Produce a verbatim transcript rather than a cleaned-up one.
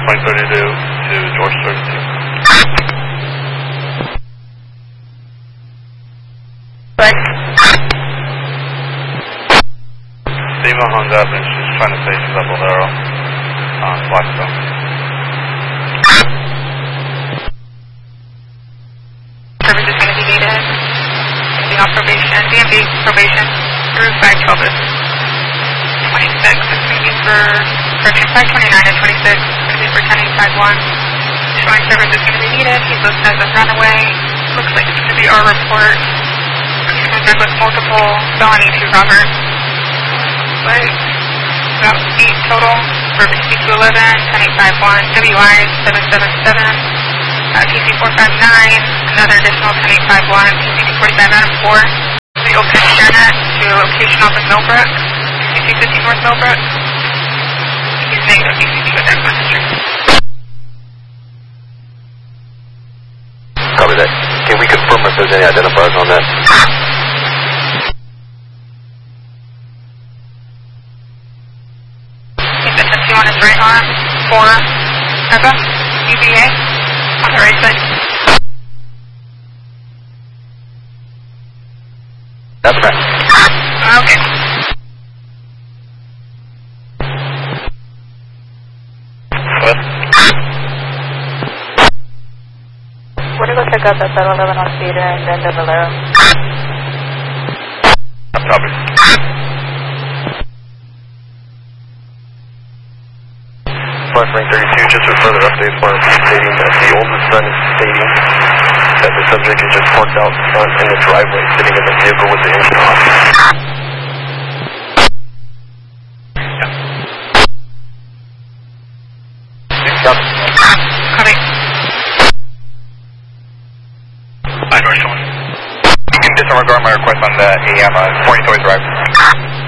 twenty thirty-two to George thirty-two. Right. Lima Honda Avenue, she's trying to station double arrow on Blackstone. Service is going to be needed. Going to be on probation, D M V probation through five twelve twenty-six. It's going to be for correction five twenty-nine and twenty-six. It's going to be for ten eight five one. Showing service is going to be needed. He's listed as a runaway. Looks like it's going to be our report. Convicted with multiple felonies to Robert. Like about eight total for P C two eleven, ten eight five one, W I seven seven seven, uh, P C four five nine, another additional ten eight five one, P C two forty-five Adam four. We open ShareNet to a location off of Millbrook, sixty fifty North Millbrook. He's named a P C B with that message. Copy that. Can we confirm if there's any identifiers on that? On his right arm for Eva, U V A, on the right side. That's right. Okay. What? We're going to go check out that seven eleven on Cedar and then the Valero. Copy. Flashlight thirty-two, just for further updates, we're stating that the oldest son is stating that the subject is just parked out front in the driveway, sitting in the vehicle with the engine off. Copy. Copy. Hi, North Shore. You can disregard my request on the A M uh, twenty Toys Drive.